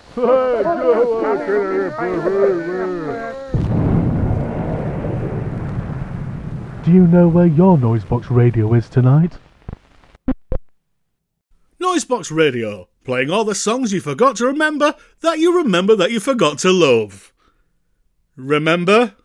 Do you know where your Noisebox radio is tonight? Noisebox Radio, playing all the songs you forgot to remember that you forgot to love. Remember?